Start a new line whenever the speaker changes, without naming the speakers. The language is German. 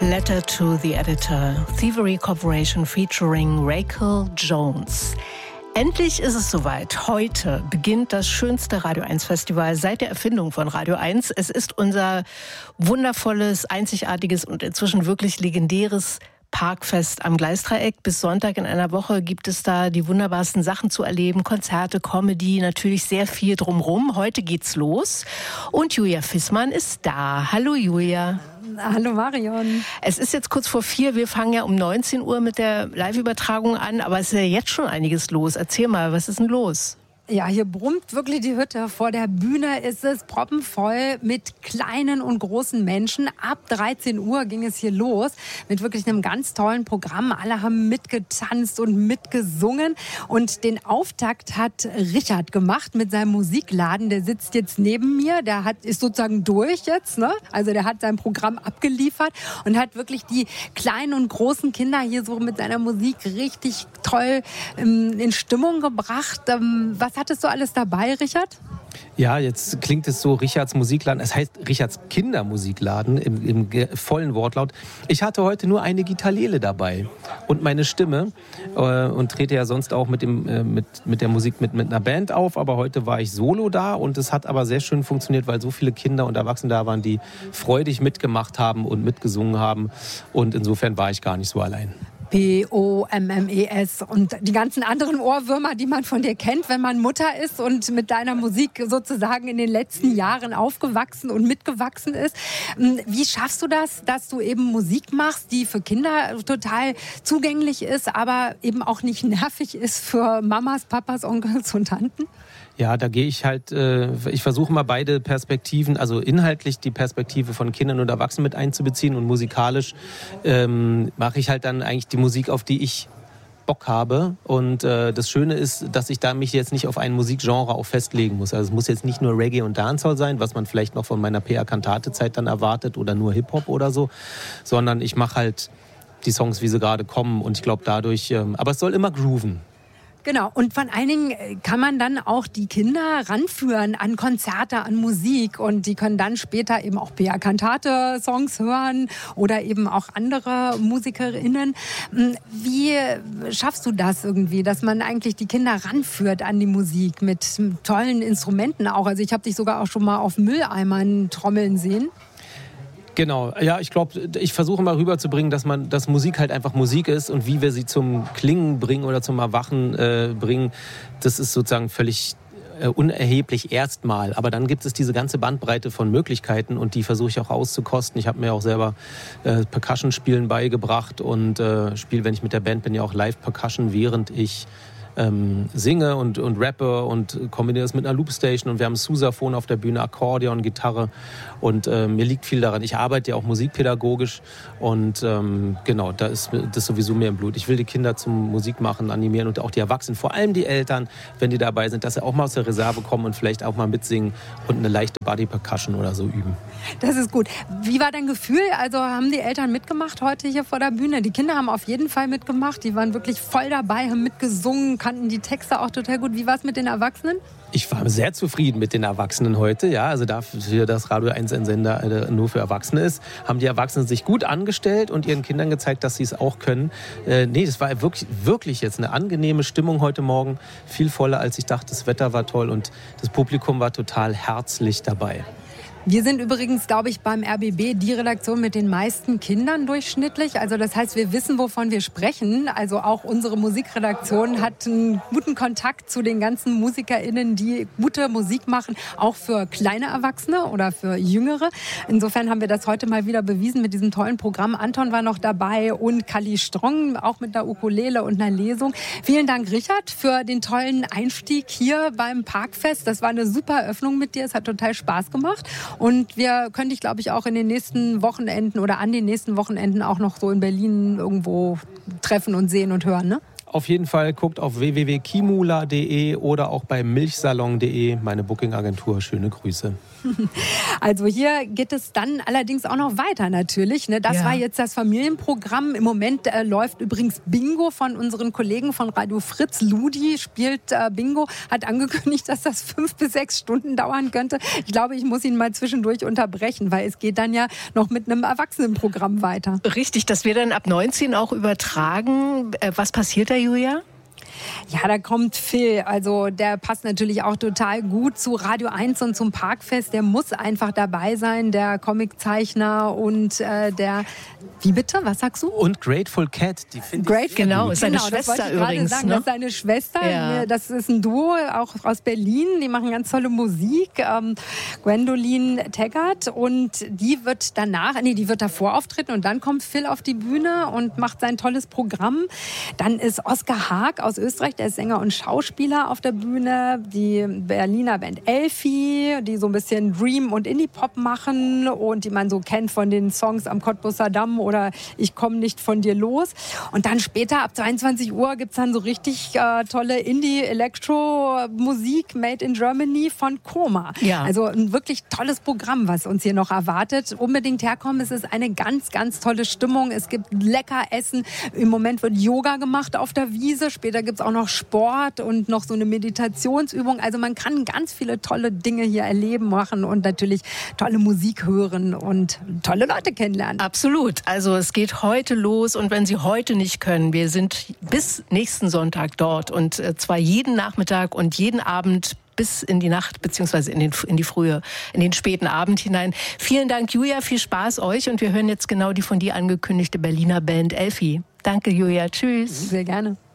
Letter to the Editor, Thievery Corporation featuring Rachel Jones. Endlich ist es soweit. Heute beginnt das schönste Radio 1 Festival seit der Erfindung von Radio 1. Es ist unser wundervolles, einzigartiges und inzwischen wirklich legendäres Parkfest am Gleisdreieck. Bis Sonntag in einer Woche gibt es da die wunderbarsten Sachen zu erleben. Konzerte, Comedy, natürlich sehr viel drumherum. Heute geht's los und Julia Fissmann ist da. Hallo Julia.
Hallo Marion.
Es ist jetzt kurz vor 4. Wir fangen ja um 19 Uhr mit der Live-Übertragung an, aber es ist ja jetzt schon einiges los. Erzähl mal, was ist denn los?
Ja, hier brummt wirklich die Hütte. Vor der Bühne ist es proppenvoll mit kleinen und großen Menschen. Ab 13 Uhr ging es hier los mit wirklich einem ganz tollen Programm. Alle haben mitgetanzt und mitgesungen. Und den Auftakt hat Richard gemacht mit seinem Musikladen. Der sitzt jetzt neben mir. Ist sozusagen durch jetzt, ne? Also der hat sein Programm abgeliefert und hat wirklich die kleinen und großen Kinder hier so mit seiner Musik richtig toll in Stimmung gebracht. Was hattest du alles dabei, Richard?
Ja, jetzt klingt es so, Richards Musikladen. Es heißt Richards Kindermusikladen im vollen Wortlaut. Ich hatte heute nur eine Gitarrele dabei und meine Stimme und trete ja sonst auch mit der Musik mit einer Band auf. Aber heute war ich solo da und es hat aber sehr schön funktioniert, weil so viele Kinder und Erwachsene da waren, die freudig mitgemacht haben und mitgesungen haben. Und insofern war ich gar nicht so allein.
POMMES und die ganzen anderen Ohrwürmer, die man von dir kennt, wenn man Mutter ist und mit deiner Musik sozusagen in den letzten Jahren aufgewachsen und mitgewachsen ist. Wie schaffst du das, dass du eben Musik machst, die für Kinder total zugänglich ist, aber eben auch nicht nervig ist für Mamas, Papas, Onkels und Tanten?
Ja, da gehe ich halt, ich versuche mal beide Perspektiven, also inhaltlich die Perspektive von Kindern und Erwachsenen mit einzubeziehen und musikalisch mache ich halt dann eigentlich die Musik, auf die ich Bock habe. Und das Schöne ist, dass ich da mich jetzt nicht auf ein Musikgenre auch festlegen muss. Also es muss jetzt nicht nur Reggae und Dancehall sein, was man vielleicht noch von meiner PA-Kantate-Zeit dann erwartet oder nur Hip-Hop oder so, sondern ich mache halt die Songs, wie sie gerade kommen und ich glaube dadurch, aber es soll immer grooven.
Genau, und vor allen Dingen kann man dann auch die Kinder ranführen an Konzerte, an Musik und die können dann später eben auch PA-Kantate-Songs hören oder eben auch andere MusikerInnen. Wie schaffst du das irgendwie, dass man eigentlich die Kinder ranführt an die Musik mit tollen Instrumenten auch? Also ich habe dich sogar auch schon mal auf Mülleimern trommeln sehen.
Genau, ja, ich glaube, ich versuche mal rüberzubringen, dass Musik halt einfach Musik ist und wie wir sie zum Klingen bringen oder zum Erwachen bringen, das ist sozusagen völlig unerheblich erstmal. Aber dann gibt es diese ganze Bandbreite von Möglichkeiten und die versuche ich auch auszukosten. Ich habe mir auch selber Percussion-Spielen beigebracht und spiele, wenn ich mit der Band bin, ja auch Live-Percussion, während ich singe und rappe und kombiniere es mit einer Loopstation und wir haben Sousaphon auf der Bühne, Akkordeon, Gitarre und mir liegt viel daran. Ich arbeite ja auch musikpädagogisch und genau, da ist das sowieso mehr im Blut. Ich will die Kinder zum Musikmachen animieren und auch die Erwachsenen, vor allem die Eltern, wenn die dabei sind, dass sie auch mal aus der Reserve kommen und vielleicht auch mal mitsingen und eine leichte Body-Percussion oder so üben.
Das ist gut. Wie war dein Gefühl? Also haben die Eltern mitgemacht heute hier vor der Bühne? Die Kinder haben auf jeden Fall mitgemacht. Die waren wirklich voll dabei, haben mitgesungen, kannten die Texte auch total gut. Wie war es mit den Erwachsenen?
Ich war sehr zufrieden mit den Erwachsenen heute. Ja, also dafür, dass Radio 1 ein Sender nur für Erwachsene ist, haben die Erwachsenen sich gut angestellt und ihren Kindern gezeigt, dass sie es auch können. Das war wirklich jetzt eine angenehme Stimmung heute Morgen. Viel voller, als ich dachte. Das Wetter war toll und das Publikum war total herzlich dabei.
Wir sind übrigens, glaube ich, beim RBB die Redaktion mit den meisten Kindern durchschnittlich. Also das heißt, wir wissen, wovon wir sprechen. Also auch unsere Musikredaktion hat einen guten Kontakt zu den ganzen MusikerInnen, die gute Musik machen, auch für kleine Erwachsene oder für Jüngere. Insofern haben wir das heute mal wieder bewiesen mit diesem tollen Programm. Anton war noch dabei und Kali Strong, auch mit der Ukulele und einer Lesung. Vielen Dank, Richard, für den tollen Einstieg hier beim Parkfest. Das war eine super Eröffnung mit dir. Es hat total Spaß gemacht. Und wir können dich, glaube ich, auch in den nächsten Wochenenden oder an den nächsten Wochenenden auch noch so in Berlin irgendwo treffen und sehen und hören, ne?
Auf jeden Fall guckt auf www.kimula.de oder auch bei milchsalon.de, meine Booking-Agentur. Schöne Grüße.
Also hier geht es dann allerdings auch noch weiter natürlich. Ne? Das war jetzt das Familienprogramm. Im Moment läuft übrigens Bingo von unseren Kollegen von Radio Fritz. Ludi spielt Bingo, hat angekündigt, dass das 5 bis 6 Stunden dauern könnte. Ich glaube, ich muss ihn mal zwischendurch unterbrechen, weil es geht dann ja noch mit einem Erwachsenenprogramm weiter.
Richtig, das wird dann ab 19 auch übertragen. Was passiert da, Julia?
Ja, da kommt Phil. Also der passt natürlich auch total gut zu Radio 1 und zum Parkfest. Der muss einfach dabei sein, der Comiczeichner und der... Wie bitte? Was sagst du?
Und Grateful Cat, die finde ich
genau, ist seine
Schwester
übrigens.
Das wollte ich gerade sagen, das ist seine Schwester.
Ja.
Das ist ein Duo, auch aus Berlin. Die machen ganz tolle Musik. Gwendoline Taggart. Und die wird die wird davor auftreten und dann kommt Phil auf die Bühne und macht sein tolles Programm. Dann ist Oskar Haag aus Österreich, der ist Sänger und Schauspieler auf der Bühne. Die Berliner Band Elfi, die so ein bisschen Dream und Indie-Pop machen und die man so kennt von den Songs am Cottbusser Damm oder Ich komme nicht von dir los. Und dann später ab 22 Uhr gibt es dann so richtig tolle Indie-Elektro-Musik made in Germany von Koma.
Ja.
Also ein wirklich tolles Programm, was uns hier noch erwartet. Unbedingt herkommen, es ist eine ganz, ganz tolle Stimmung. Es gibt lecker Essen. Im Moment wird Yoga gemacht auf der Wiese. Später gibt es auch noch Sport und noch so eine Meditationsübung. Also man kann ganz viele tolle Dinge hier erleben, machen und natürlich tolle Musik hören und tolle Leute kennenlernen.
Absolut. Also es geht heute los und wenn Sie heute nicht können, wir sind bis nächsten Sonntag dort und zwar jeden Nachmittag und jeden Abend bis in die Nacht beziehungsweise in den späten Abend hinein. Vielen Dank, Julia, viel Spaß euch und wir hören jetzt genau die von dir angekündigte Berliner Band Elfi. Danke, Julia. Tschüss.
Sehr gerne.